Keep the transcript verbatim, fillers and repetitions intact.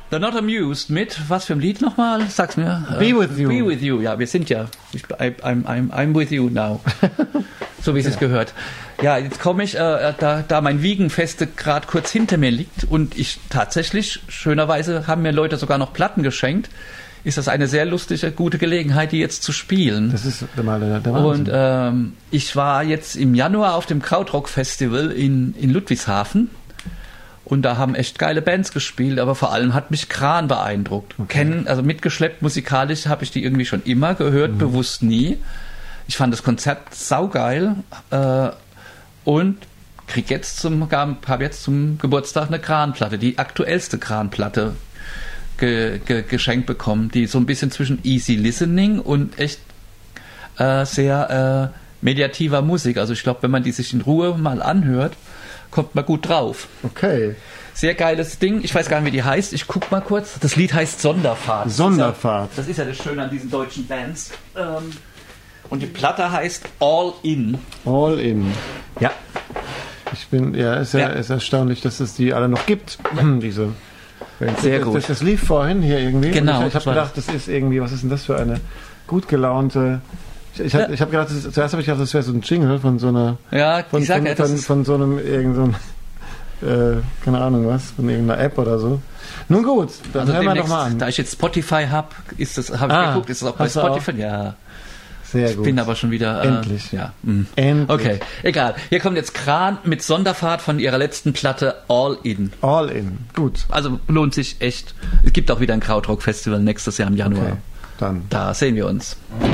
The Not Amused mit, was für ein Lied nochmal? Sag's mir. Be With You. Be With You, ja, wir sind ja. Ich, I'm, I'm, I'm with you now. So wie es ja. gehört. Ja, jetzt komme ich, äh, da, da mein Wiegenfeste gerade kurz hinter mir liegt und ich tatsächlich, schönerweise haben mir Leute sogar noch Platten geschenkt, ist das eine sehr lustige, gute Gelegenheit, die jetzt zu spielen. Das ist mal der, der Wahnsinn. Und ähm, ich war jetzt im Januar auf dem Krautrock-Festival in, in Ludwigshafen und da haben echt geile Bands gespielt, aber vor allem hat mich Kran beeindruckt. Okay. Kennen, also mitgeschleppt musikalisch habe ich die irgendwie schon immer gehört, mhm. bewusst nie. Ich fand das Konzept saugeil äh, und krieg jetzt zum, habe jetzt zum Geburtstag eine Kran-Platte, die aktuellste Kran-Platte ge, ge, geschenkt bekommen, die so ein bisschen zwischen Easy Listening und echt äh, sehr äh, mediativer Musik. Also ich glaube, wenn man die sich in Ruhe mal anhört, kommt man gut drauf. Okay. Sehr geiles Ding. Ich weiß gar nicht, wie die heißt. Ich guck mal kurz. Das Lied heißt Sonderfahrt. Sonderfahrt. Das ist ja das, ist ja das Schöne an diesen deutschen Bands. Ähm, und die Platte heißt All In. All In. Ja. Ich bin, ja, ist ja, ja. ist erstaunlich, dass es die alle noch gibt. Ja. Diese. Sehr das, gut. Das, das lief vorhin hier irgendwie. Genau. Ich, ich habe gedacht, das ist irgendwie, was ist denn das für eine gut gelaunte. Ich, ich habe ja. hab gedacht, das, zuerst habe ich gedacht, das wäre so ein Jingle von so einer. Ja, von, ich sag von, ja, von, das von so einem irgend so ein, äh, keine Ahnung was, von irgendeiner App oder so. Nun gut, dann also hören wir doch mal an. Da ich jetzt Spotify habe, ist das, habe ah, ich geguckt, ist das auch bei Spotify? Auch? Ja. Sehr ich gut. bin aber schon wieder... Äh, Endlich. Ja. Mm. Endlich. Okay, egal. Hier kommt jetzt Kran mit Sonderfahrt von ihrer letzten Platte All In. All In, gut. Also lohnt sich echt. Es gibt auch wieder ein Krautrock-Festival nächstes Jahr im Januar. Okay, dann. Da sehen wir uns.